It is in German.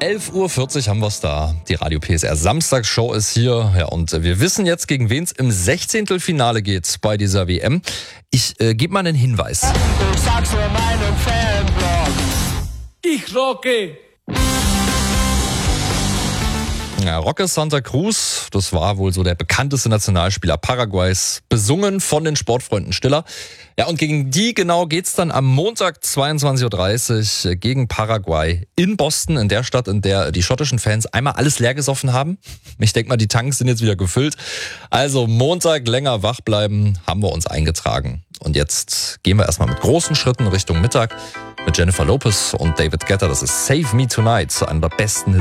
11:40 Uhr haben wir es da. Die Radio PSR Samstagsshow ist hier. Ja, und wir wissen jetzt, gegen wen es im 16. geht bei dieser WM. Ich gebe mal einen Hinweis. Ich sag's für meinen Fanblog. Ich rocke. Ja, Roque Santa Cruz, das war wohl so der bekannteste Nationalspieler Paraguays, besungen von den Sportfreunden Stiller. Ja, und gegen die genau geht's dann am Montag 22:30 Uhr gegen Paraguay in Boston, in der Stadt, in der die schottischen Fans einmal alles leer gesoffen haben. Ich denke mal, die Tanks sind jetzt wieder gefüllt. Also Montag länger wach bleiben, haben wir uns eingetragen. Und jetzt gehen wir erstmal mit großen Schritten Richtung Mittag mit Jennifer Lopez und David Guetta. Das ist Save Me Tonight, einer der besten